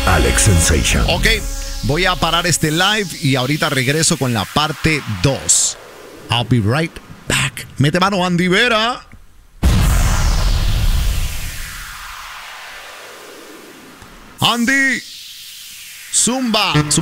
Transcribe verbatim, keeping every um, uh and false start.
Alex Sensation. Ok, voy a parar este live y ahorita regreso con la parte dos. I'll be right back. Mete mano, Andy Vera. Andy. Zumba. Zumba.